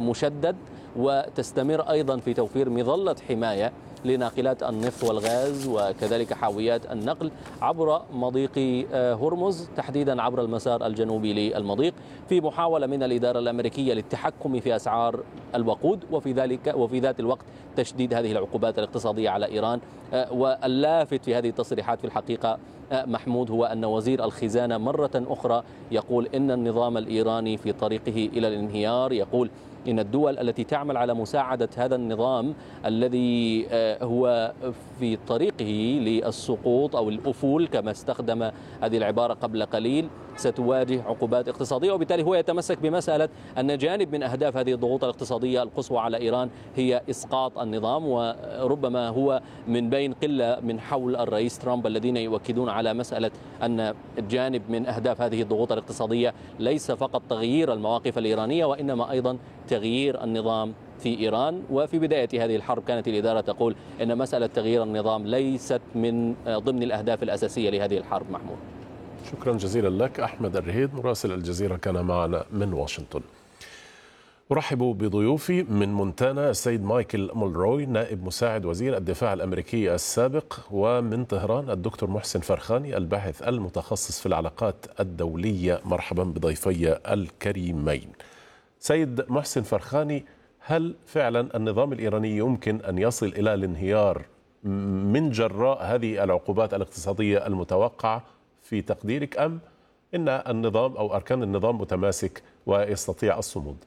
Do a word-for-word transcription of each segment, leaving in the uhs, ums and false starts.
مشدد، وتستمر أيضا في توفير مظلة حماية لناقلات النفط والغاز وكذلك حاويات النقل عبر مضيق هرمز، تحديدا عبر المسار الجنوبي للمضيق، في محاولة من الإدارة الأمريكية للتحكم في أسعار الوقود، وفي ذلك وفي ذات الوقت تشديد هذه العقوبات الاقتصادية على إيران. واللافت في هذه التصريحات في الحقيقة محمود هو أن وزير الخزانة مرة أخرى يقول إن النظام الإيراني في طريقه إلى الانهيار، يقول إن الدول التي تعمل على مساعدة هذا النظام الذي هو في طريقه للسقوط أو الأفول كما استخدم هذه العبارة قبل قليل ستواجه عقوبات اقتصادية. وبالتالي هو يتمسك بمسألة أن جانب من أهداف هذه الضغوط الاقتصادية القصوى على إيران هي إسقاط النظام، وربما هو من بين قلة من حول الرئيس ترامب الذين يؤكدون على مسألة أن جانب من أهداف هذه الضغوط الاقتصادية ليس فقط تغيير المواقف الإيرانية وإنما أيضا تغيير النظام في إيران. وفي بداية هذه الحرب كانت الإدارة تقول أن مسألة تغيير النظام ليست من ضمن الأهداف الأساسية لهذه الحرب. محمود، شكرا جزيلا لك. أحمد الرهيد مراسل الجزيرة كان معنا من واشنطن. أرحب بضيوفي من مونتانا السيد مايكل مولروي نائب مساعد وزير الدفاع الأمريكي السابق، ومن طهران الدكتور محسن فرخاني الباحث المتخصص في العلاقات الدولية. مرحبا بضيفي الكريمين. سيد محسن فرخاني، هل فعلا النظام الإيراني يمكن أن يصل إلى الانهيار من جراء هذه العقوبات الاقتصادية المتوقعة في تقديرك، أم إن النظام أو أركان النظام متماسك ويستطيع الصمود؟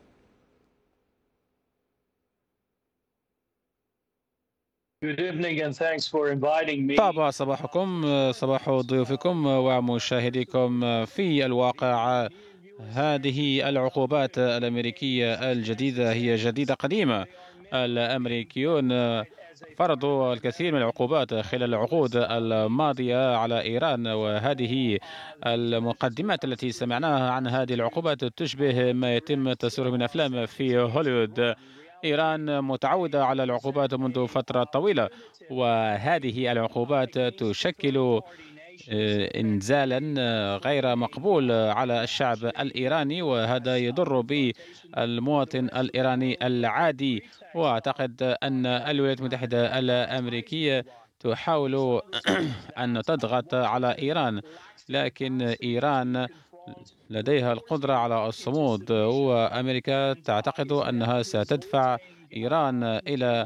طاب صباحكم، صباح ضيوفكم ومشاهديكم. في الواقع هذه العقوبات الأمريكية الجديدة هي جديدة قديمة. الأمريكيون فرضوا الكثير من العقوبات خلال العقود الماضية على إيران، وهذه المقدمات التي سمعناها عن هذه العقوبات تشبه ما يتم تصويره من أفلام في هوليوود. إيران متعودة على العقوبات منذ فترة طويلة، وهذه العقوبات تشكل إنزالا غير مقبول على الشعب الإيراني، وهذا يضر بالمواطن الإيراني العادي. وأعتقد أن الولايات المتحدة الأمريكية تحاول أن تضغط على إيران، لكن إيران لديها القدرة على الصمود، وأمريكا تعتقد أنها ستدفع إيران إلى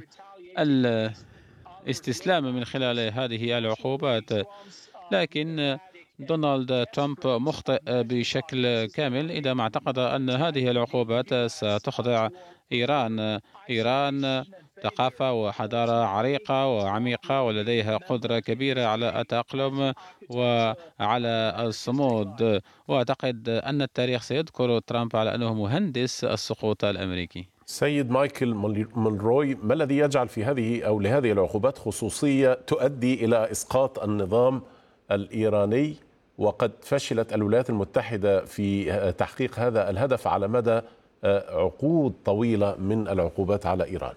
الاستسلام من خلال هذه العقوبات. لكن دونالد ترامب مخطئ بشكل كامل إذا ما اعتقد أن هذه العقوبات ستخضع إيران. إيران ثقافة وحضارة عريقة وعميقة، ولديها قدرة كبيرة على التأقلم وعلى الصمود، وأعتقد أن التاريخ سيذكر ترامب على أنه مهندس السقوط الأمريكي. سيد مايكل مولروي، ما الذي يجعل في هذه أو لهذه العقوبات خصوصية تؤدي إلى إسقاط النظام الإيراني، وقد فشلت الولايات المتحدة في تحقيق هذا الهدف على مدى عقود طويلة من العقوبات على إيران؟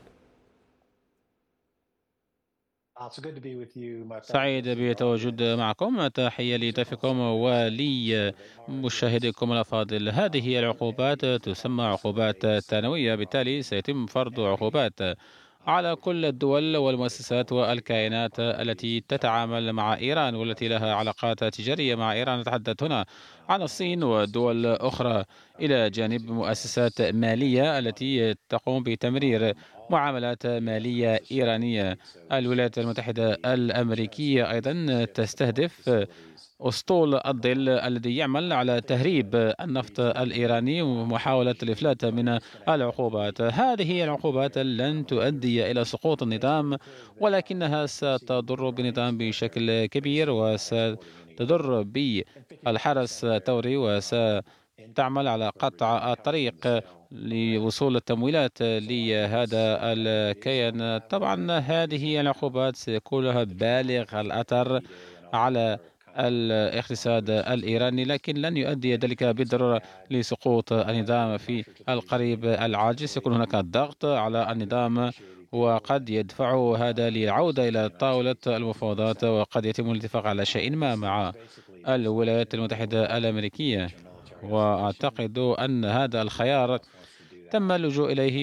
سعيد بالتواجد معكم. تحية لضيفكم ولمشاهديكم الأفاضل. هذه العقوبات تسمى عقوبات ثانوية، بالتالي سيتم فرض عقوبات على كل الدول والمؤسسات والكيانات التي تتعامل مع إيران والتي لها علاقات تجارية مع إيران. نتحدث هنا عن الصين ودول أخرى، إلى جانب مؤسسات مالية التي تقوم بتمرير معاملات مالية إيرانية. الولايات المتحدة الأمريكية أيضا تستهدف أسطول الظل الذي يعمل على تهريب النفط الإيراني ومحاولة الإفلات من العقوبات. هذه العقوبات لن تؤدي إلى سقوط النظام، ولكنها ستضر بالنظام بشكل كبير وستضر بالحرس الثوري وستعمل على قطع الطريق لوصول التمويلات لهذا الكيان. طبعا هذه العقوبات سيكون لها بالغ الأثر على الاقتصاد الإيراني، لكن لن يؤدي ذلك بالضرورة لسقوط النظام في القريب العاجل. سيكون هناك ضغط على النظام وقد يدفعه هذا للعودة إلى طاولة المفاوضات، وقد يتم الاتفاق على شيء ما مع الولايات المتحدة الأمريكية. وأعتقد أن هذا الخيار تم اللجوء إليه